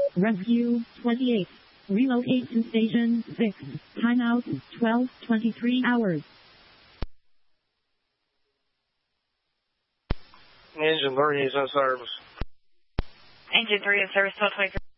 Rescue 28. Relocate to Station 6. Timeout 12:23 hours. Engine 3 is in service. Engine 3 in service, 12:23.